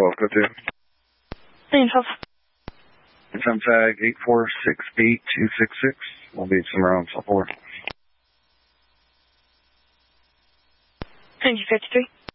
12, go to. Lane 12. FM tag 8468266. We'll be somewhere on support. 153.